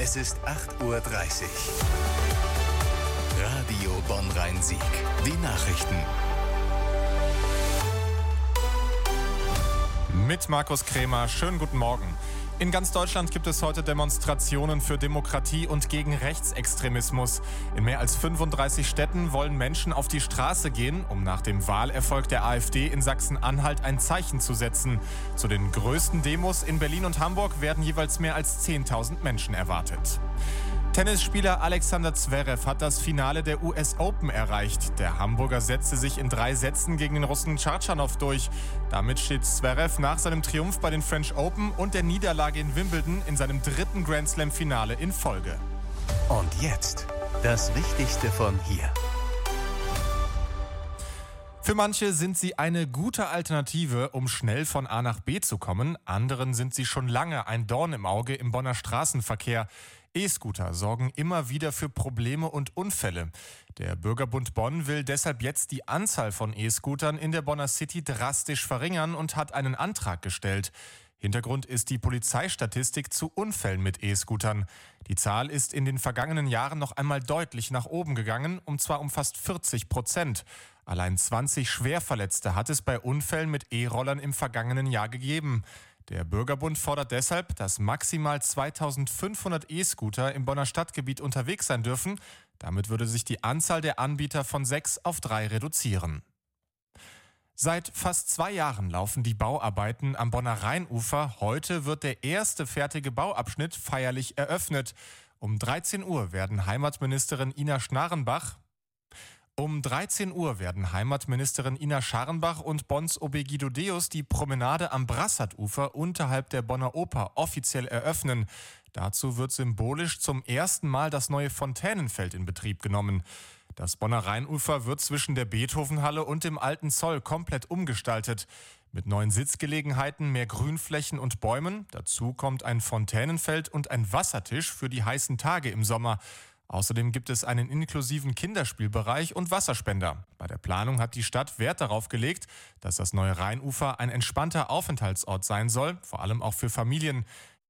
Es ist 8:30 Uhr. Radio Bonn-Rhein-Sieg. Die Nachrichten. Mit Markus Krämer. Schönen guten Morgen. In ganz Deutschland gibt es heute Demonstrationen für Demokratie und gegen Rechtsextremismus. In mehr als 35 Städten wollen Menschen auf die Straße gehen, um nach dem Wahlerfolg der AfD in Sachsen-Anhalt ein Zeichen zu setzen. Zu den größten Demos in Berlin und Hamburg werden jeweils mehr als 10.000 Menschen erwartet. Tennisspieler Alexander Zverev hat das Finale der US Open erreicht. Der Hamburger setzte sich in 3 Sätzen gegen den Russen Tschartschanow durch. Damit steht Zverev nach seinem Triumph bei den French Open und der Niederlage in Wimbledon in seinem 3. Grand Slam-Finale in Folge. Und jetzt das Wichtigste von hier. Für manche sind sie eine gute Alternative, um schnell von A nach B zu kommen. Anderen sind sie schon lange ein Dorn im Auge im Bonner Straßenverkehr. E-Scooter sorgen immer wieder für Probleme und Unfälle. Der Bürgerbund Bonn will deshalb jetzt die Anzahl von E-Scootern in der Bonner City drastisch verringern und hat einen Antrag gestellt. Hintergrund ist die Polizeistatistik zu Unfällen mit E-Scootern. Die Zahl ist in den vergangenen Jahren noch einmal deutlich nach oben gegangen, und zwar um fast 40%. Allein 20 Schwerverletzte hat es bei Unfällen mit E-Rollern im vergangenen Jahr gegeben. Der Bürgerbund fordert deshalb, dass maximal 2500 E-Scooter im Bonner Stadtgebiet unterwegs sein dürfen. Damit würde sich die Anzahl der Anbieter von 6 auf 3 reduzieren. Seit fast 2 Jahren laufen die Bauarbeiten am Bonner Rheinufer. Heute wird der erste fertige Bauabschnitt feierlich eröffnet. Um 13 Uhr werden Heimatministerin Ina Scharrenbach und Bonns OB Guido Deus die Promenade am Brassardufer unterhalb der Bonner Oper offiziell eröffnen. Dazu wird symbolisch zum ersten Mal das neue Fontänenfeld in Betrieb genommen. Das Bonner Rheinufer wird zwischen der Beethovenhalle und dem Alten Zoll komplett umgestaltet. Mit neuen Sitzgelegenheiten, mehr Grünflächen und Bäumen. Dazu kommt ein Fontänenfeld und ein Wassertisch für die heißen Tage im Sommer. Außerdem gibt es einen inklusiven Kinderspielbereich und Wasserspender. Bei der Planung hat die Stadt Wert darauf gelegt, dass das neue Rheinufer ein entspannter Aufenthaltsort sein soll, vor allem auch für Familien.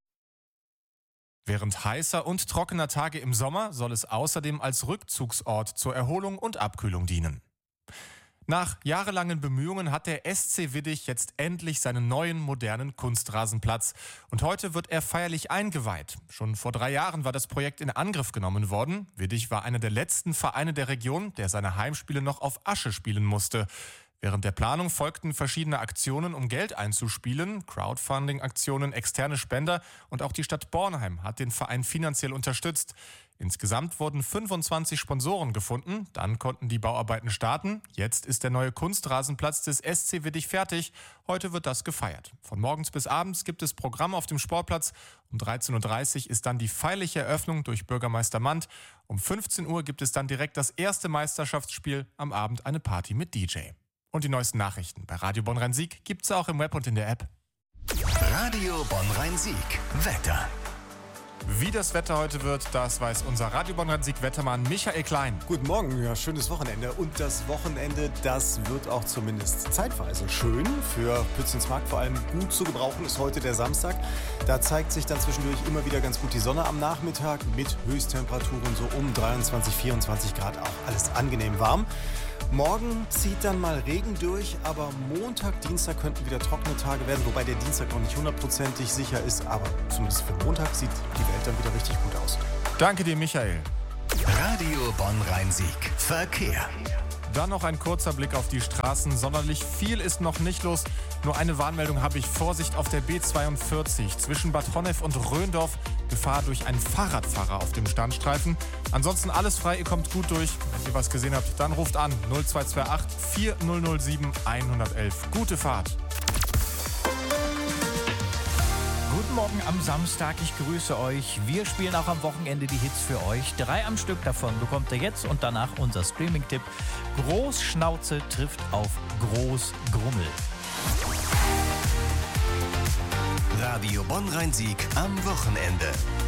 Während heißer und trockener Tage im Sommer soll es außerdem als Rückzugsort zur Erholung und Abkühlung dienen. Nach jahrelangen Bemühungen hat der SC Widdich jetzt endlich seinen neuen, modernen Kunstrasenplatz. Und heute wird er feierlich eingeweiht. Schon vor 3 Jahren war das Projekt in Angriff genommen worden. Widdich war einer der letzten Vereine der Region, der seine Heimspiele noch auf Asche spielen musste. Während der Planung folgten verschiedene Aktionen, um Geld einzuspielen, Crowdfunding-Aktionen, externe Spender, und auch die Stadt Bornheim hat den Verein finanziell unterstützt. Insgesamt wurden 25 Sponsoren gefunden, dann konnten die Bauarbeiten starten. Jetzt ist der neue Kunstrasenplatz des SC Widdich fertig. Heute wird das gefeiert. Von morgens bis abends gibt es Programm auf dem Sportplatz. Um 13.30 Uhr ist dann die feierliche Eröffnung durch Bürgermeister Mandt. Um 15 Uhr gibt es dann direkt das erste Meisterschaftsspiel, am Abend eine Party mit DJ. Und die neuesten Nachrichten bei Radio Bonn-Rhein-Sieg gibt's auch im Web und in der App. Radio Bonn-Rhein-Sieg. Wetter. Wie das Wetter heute wird, das weiß unser Radio Bonn-Rhein-Sieg-Wettermann Michael Klein. Guten Morgen, ja, schönes Wochenende. Und das Wochenende, das wird auch zumindest zeitweise schön. Für Pützensmarkt vor allem gut zu gebrauchen ist heute der Samstag. Da zeigt sich dann zwischendurch immer wieder ganz gut die Sonne am Nachmittag mit Höchsttemperaturen so um 23, 24 Grad, auch alles angenehm warm. Morgen zieht dann mal Regen durch, aber Montag, Dienstag könnten wieder trockene Tage werden, wobei der Dienstag noch nicht 100% sicher ist, aber zumindest für Montag sieht die Welt dann wieder richtig gut aus. Danke dir, Michael. Radio Bonn-Rhein-Sieg. Verkehr. Dann noch ein kurzer Blick auf die Straßen. Sonderlich viel ist noch nicht los. Nur eine Warnmeldung habe ich. Vorsicht auf der B42 zwischen Bad Honnef und Röndorf. Gefahr durch einen Fahrradfahrer auf dem Standstreifen. Ansonsten alles frei, ihr kommt gut durch. Wenn ihr was gesehen habt, dann ruft an 0228 4007 111. Gute Fahrt. Guten Morgen am Samstag, ich grüße euch. Wir spielen auch am Wochenende die Hits für euch. 3 am Stück davon bekommt ihr jetzt und danach unser Streaming-Tipp. Großschnauze trifft auf Großgrummel. Radio Bonn-Rhein-Sieg am Wochenende.